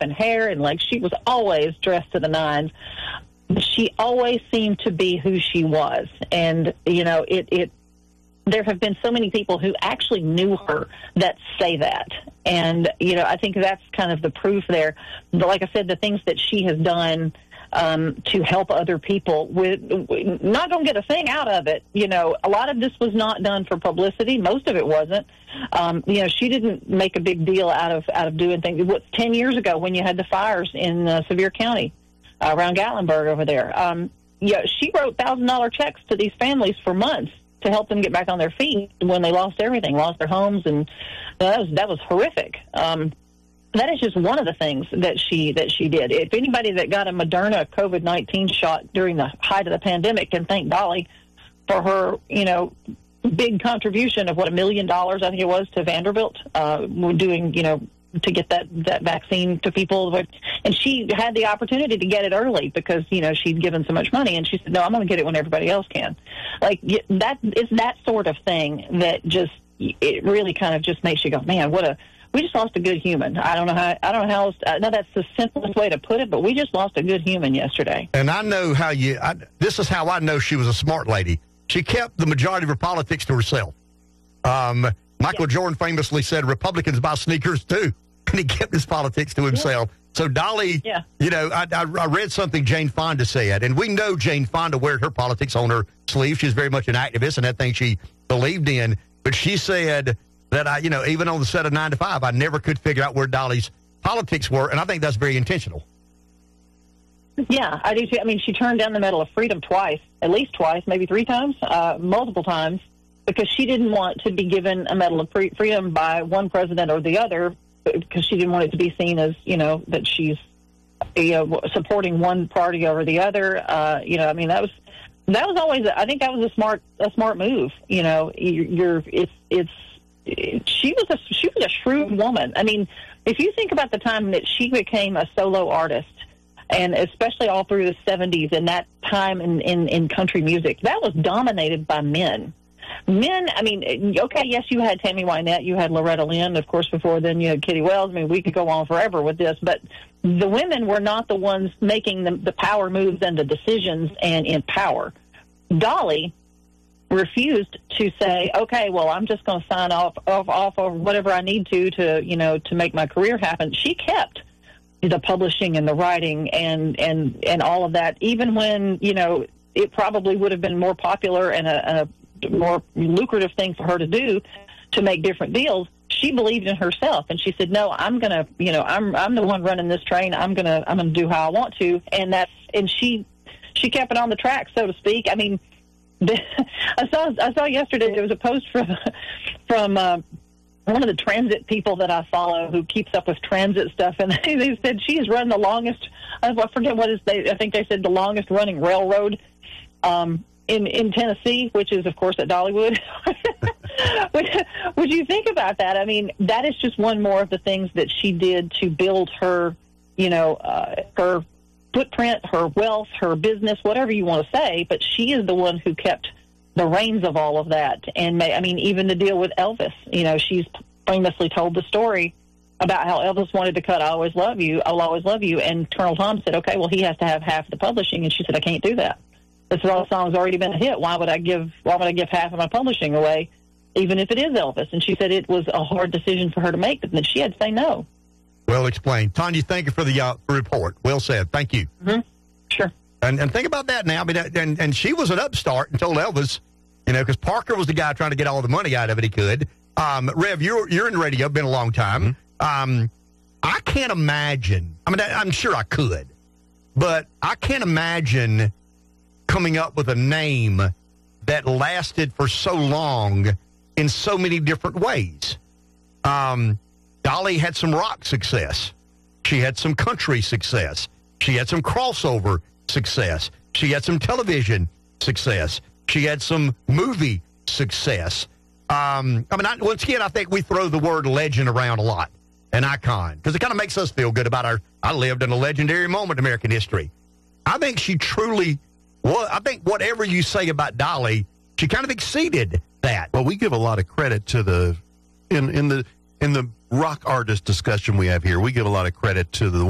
and hair, and like she was always dressed to the nines. She always seemed to be who she was, and there have been so many people who actually knew her that say that. And, I think that's kind of the proof there. But like I said, the things that she has done to help other people, not going to get a thing out of it. A lot of this was not done for publicity. Most of it wasn't. She didn't make a big deal out of doing things. 10 years ago when you had the fires in Sevier County around Gatlinburg over there, she wrote $1,000 checks to these families for months to help them get back on their feet when they lost everything, lost their homes, and that was horrific. That is just one of the things that she did. If anybody that got a Moderna COVID-19 shot during the height of the pandemic can thank Dolly for her, big contribution of $1 million, I think it was, to Vanderbilt, doing, to get that vaccine to people. And she had the opportunity to get it early because, she'd given so much money. And she said, no, I'm going to get it when everybody else can. Like, it's that sort of thing that it really kind of just makes you go, man, we just lost a good human. I don't know how else. I know that's the simplest way to put it, but we just lost a good human yesterday. And I know this is how I know she was a smart lady. She kept the majority of her politics to herself. Michael Jordan famously said Republicans buy sneakers too, and he kept his politics to himself. Yeah. So Dolly, I read something Jane Fonda said, and we know Jane Fonda wears her politics on her sleeve. She's very much an activist, and that thing she believed in. But she said that even on the set of 9 to 5, I never could figure out where Dolly's politics were, and I think that's very intentional. Yeah, I do too. I mean, she turned down the Medal of Freedom twice, at least twice, maybe 3 times, multiple times, because she didn't want to be given a Medal of Freedom by one president or the other, because she didn't want it to be seen as, that she's, supporting one party over the other. I mean, that was always, I think that was a smart move. She was a shrewd woman. I mean, if you think about the time that she became a solo artist, and especially all through the 70s and that time in country music, that was dominated by men. Men, I mean, okay, yes, you had Tammy Wynette, you had Loretta Lynn, of course, before then you had Kitty Wells. I mean, we could go on forever with this, but the women were not the ones making the power moves and the decisions and in power. Dolly refused to say, okay, well, I'm just going to sign off or whatever I need to make my career happen. She kept the publishing and the writing and all of that, even when, it probably would have been more popular and a more lucrative thing for her to do to make different deals. She believed in herself, and she said, no, I'm going to, I'm the one running this train. I'm going to do how I want to. And she kept it on the track, so to speak. I mean, I saw yesterday there was a post from one of the transit people that I follow who keeps up with transit stuff, and they said she's run the longest, I forget I think they said the longest running railroad in Tennessee, which is, of course, at Dollywood. Would you think about that? I mean, that is just one more of the things that she did to build her, her footprint, her wealth, her business, whatever you want to say, but she is the one who kept the reins of all of that. And, even the deal with Elvis, she's famously told the story about how Elvis wanted to cut I'll Always Love You, and Colonel Tom said, okay, well, he has to have half the publishing, and she said, I can't do that. This song's already been a hit. Why would I give half of my publishing away, even if it is Elvis? And she said it was a hard decision for her to make, but then she had to say no. Well explained. Tanya, thank you for the report. Well said. Thank you. Mm-hmm. Sure. And think about that now. I mean, and she was an upstart and told Elvis, because Parker was the guy trying to get all the money out of it he could. Rev, you're in radio, been a long time. Mm-hmm. I can't imagine. I mean, I'm sure I could, but I can't imagine coming up with a name that lasted for so long in so many different ways. Dolly had some rock success. She had some country success. She had some crossover success. She had some television success. She had some movie success. Once again, I think we throw the word legend around a lot, an icon, because it kind of makes us feel good about I lived in a legendary moment in American history. I think she truly, I think whatever you say about Dolly, she kind of exceeded that. Well, we give a lot of credit to in the rock artist discussion we have here. We give a lot of credit to the